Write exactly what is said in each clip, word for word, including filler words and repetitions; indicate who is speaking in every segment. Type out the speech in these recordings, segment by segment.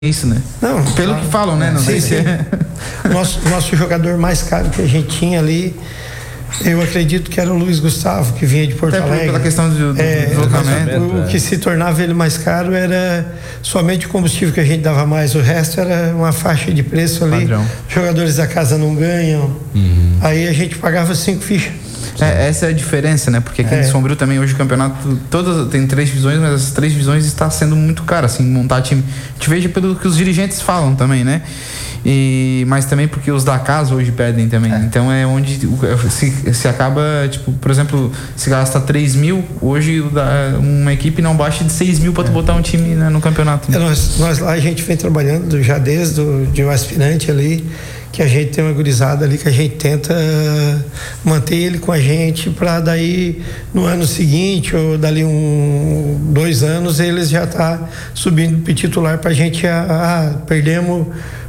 Speaker 1: isso, né?
Speaker 2: Não,
Speaker 1: pelo que falam, né? Não
Speaker 2: sim,
Speaker 1: sei
Speaker 2: sim.
Speaker 1: se é.
Speaker 2: Nosso, nosso jogador mais caro que a gente tinha ali, eu acredito que era o Luiz Gustavo, que vinha de Porto
Speaker 1: Até
Speaker 2: Alegre.
Speaker 1: pela questão do, do
Speaker 2: é,
Speaker 1: deslocamento.
Speaker 2: O, o que se tornava ele mais caro era somente o combustível que a gente dava mais, o resto era uma faixa de preço ali.
Speaker 1: Padrão.
Speaker 2: Jogadores da casa não ganham. Uhum. Aí a gente pagava cinco fichas.
Speaker 1: É, essa é a diferença, né? Porque aqui
Speaker 2: É.
Speaker 1: em Sombrio também hoje o campeonato, todas tem três divisões, mas as três divisões está sendo muito caro, assim, montar time. A gente veja pelo que os dirigentes falam também, né? E, mas também porque os da casa hoje pedem também. É. Então é onde se, se acaba, tipo, por exemplo, se gasta três mil, hoje uma equipe não baixa de seis mil para tu é. botar um time, né, no campeonato. Né?
Speaker 2: É, nós, nós lá a gente vem trabalhando já desde o de um aspirante ali, que a gente tem uma gurizada ali que a gente tenta manter ele com a gente para daí no ano seguinte ou dali um dois anos eles já tá subindo para titular para a gente. Ah, perdemos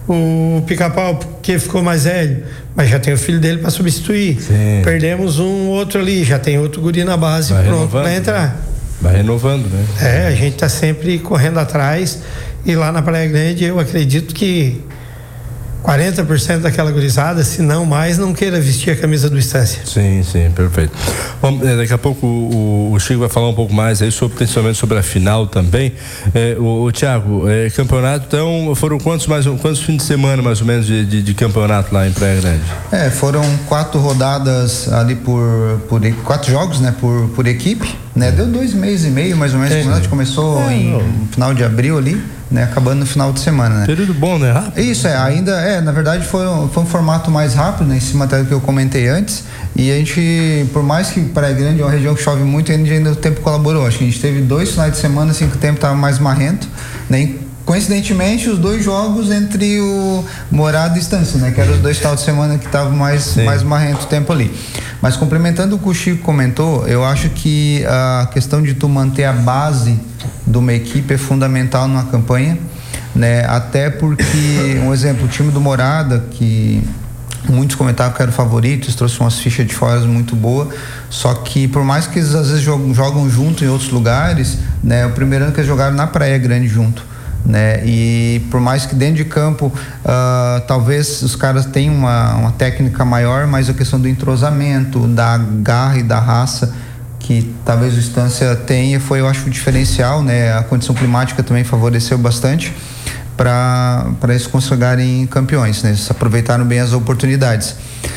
Speaker 2: o Pica-Pau porque ficou mais velho, mas já tem o filho dele para substituir. Sim. Perdemos um outro ali, já tem outro guri na base vai pronto para entrar.
Speaker 3: Vai renovando, né?
Speaker 2: É, a gente tá sempre correndo atrás e lá na Praia Grande eu acredito que quarenta por cento daquela gurizada, se não mais, não queira vestir a camisa do Estância.
Speaker 3: Sim, sim, perfeito. Bom, daqui a pouco o, o Chico vai falar um pouco mais aí sobre, principalmente sobre a final também. É, o, o Thiago, é, campeonato, então foram quantos mais quantos fins de semana mais ou menos de, de, de campeonato lá em Praia Grande?
Speaker 4: É, foram quatro rodadas ali por, por quatro jogos, né, por, por equipe, né, deu dois meses e meio mais ou menos. É, o campeonato começou é, em no final de abril ali, né, acabando no final de semana, né?
Speaker 3: Período bom, né? Rápido.
Speaker 4: Isso, é, ainda, é, na verdade foi, foi um formato mais rápido, né, em cima até do que eu comentei antes, e a gente, por mais que Praia Grande é uma região que chove muito, ainda, ainda o tempo colaborou. Acho que a gente teve dois finais de semana, assim, que o tempo estava mais marrento, né? E, coincidentemente, os dois jogos entre o Morada e Estância, né? Que eram os dois finais de semana que estavam mais, mais marrento o tempo ali. Mas complementando o que o Chico comentou, eu acho que a questão de tu manter a base de uma equipe é fundamental numa campanha, né? Até porque, um exemplo, o time do Morada, que muitos comentavam que era o favorito, trouxe umas fichas de fora muito boas, só que por mais que eles às vezes jogam, jogam junto em outros lugares, né? O primeiro ano que eles jogaram na Praia Grande junto, né? E por mais que dentro de campo uh, talvez os caras tenham uma, uma técnica maior, mas a questão do entrosamento, da garra e da raça que talvez o Estância tenha foi, eu acho, o diferencial, né? A condição climática também favoreceu bastante para para eles conseguirem campeões, né? Eles aproveitaram bem as oportunidades.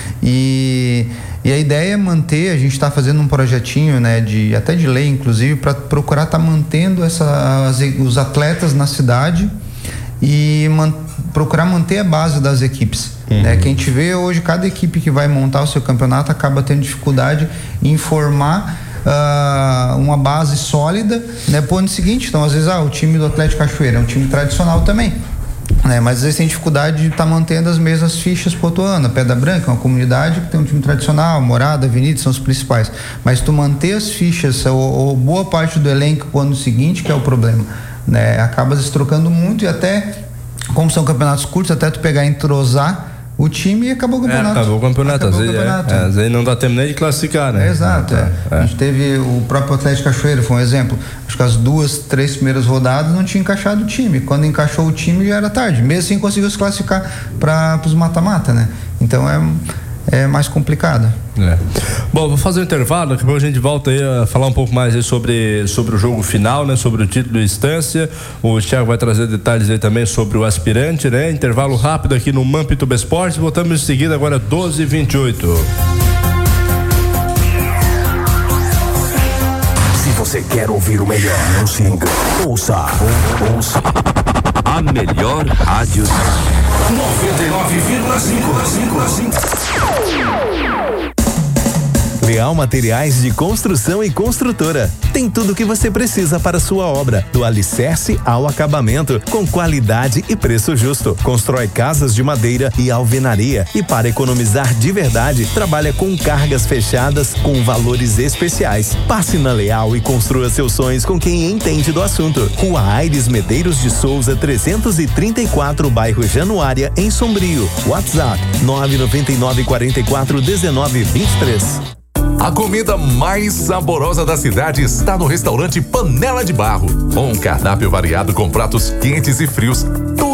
Speaker 4: E, e a ideia é manter, a gente está fazendo um projetinho, né, de, até de lei, inclusive, para procurar estar tá mantendo essa, as, os atletas na cidade e man, procurar manter a base das equipes. Uhum. Né? Que a gente vê hoje, cada equipe que vai montar o seu campeonato acaba tendo dificuldade em formar Uh, uma base sólida, né, pro ano seguinte. Então, às vezes, ah, o time do Atlético Cachoeira é um time tradicional também, né, mas às vezes tem dificuldade de estar tá mantendo as mesmas fichas pro outro ano. A Pedra Branca é uma comunidade que tem um time tradicional, Morada, Avenida são os principais, mas tu manter as fichas ou, ou boa parte do elenco pro ano seguinte que é o problema, né, acaba se trocando muito e até, como são campeonatos curtos, até tu pegar e entrosar o time e acabou o campeonato.
Speaker 3: É, acabou o campeonato.
Speaker 4: Acabou
Speaker 3: às,
Speaker 4: o
Speaker 3: vezes,
Speaker 4: campeonato.
Speaker 3: É, é, às vezes não dá tempo nem de classificar, né?
Speaker 4: É, exato. É, é. A gente teve o próprio Atlético Cachoeira, foi um exemplo. Acho que as duas, três primeiras rodadas não tinha encaixado o time. Quando encaixou o time já era tarde. Mesmo assim conseguiu se classificar para os mata-mata, né? Então é, é mais complicado.
Speaker 3: É. Bom, vou fazer um intervalo, daqui a pouco a gente volta aí a falar um pouco mais aí sobre, sobre o jogo final, né? Sobre o título de Estância. O Thiago vai trazer detalhes aí também sobre o aspirante, né? Intervalo rápido aqui no Mampituba Esportes. Voltamos em seguida agora doze e vinte e oito.
Speaker 5: Se você quer ouvir o melhor, não se engane. Ouça, ouça a melhor rádio noventa e nove vírgula cinco.
Speaker 6: Leal Materiais de Construção e Construtora. Tem tudo o que você precisa para sua obra, do alicerce ao acabamento, com qualidade e preço justo. Constrói casas de madeira e alvenaria e, para economizar de verdade, trabalha com cargas fechadas com valores especiais. Passe na Leal e construa seus sonhos com quem entende do assunto. Rua Aires Medeiros de Souza, trezentos e trinta e quatro, bairro Januária, em Sombrio. WhatsApp nove nove nove, quatro quatro um nove, dois nove vinte e três.
Speaker 7: A comida mais saborosa da cidade está no restaurante Panela de Barro. Um cardápio variado com pratos quentes e frios.